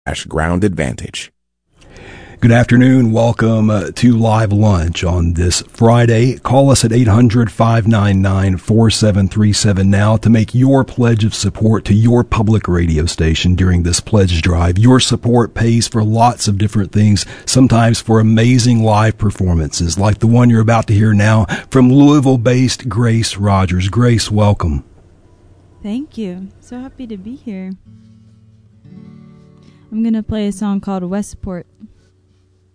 Ground Advantage. Good afternoon. Welcome to Live Lunch on this Friday. Call us at 800-599-4737 now to make your pledge of support to your public radio station during this pledge drive. Your support pays for lots of different things, sometimes for amazing live performances like the one you're about to hear now from Louisville-based Grace Rogers. Grace, welcome. Thank you. So happy to be here. I'm going to play a song called Westport.